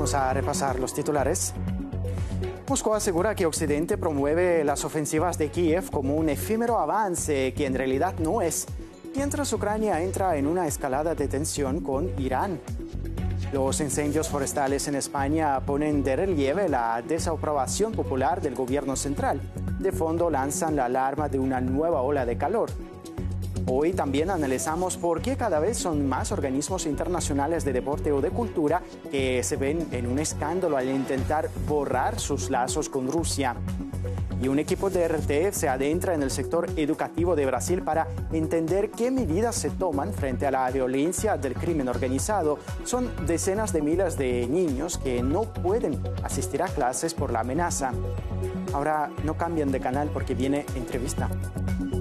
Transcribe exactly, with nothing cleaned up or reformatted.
Vamos a repasar los titulares. Moscú asegura que Occidente promueve las ofensivas de Kiev como un efímero avance que en realidad no es, mientras Ucrania entra en una escalada de tensión con Irán. Los incendios forestales en España ponen de relieve la desaprobación popular del gobierno central. De fondo lanzan la alarma de una nueva ola de calor. Hoy también analizamos por qué cada vez son más organismos internacionales de deporte o de cultura que se ven en un escándalo al intentar borrar sus lazos con Rusia. Y un equipo de R T se adentra en el sector educativo de Brasil para entender qué medidas se toman frente a la violencia del crimen organizado. Son decenas de miles de niños que no pueden asistir a clases por la amenaza. Ahora no cambien de canal porque viene entrevista.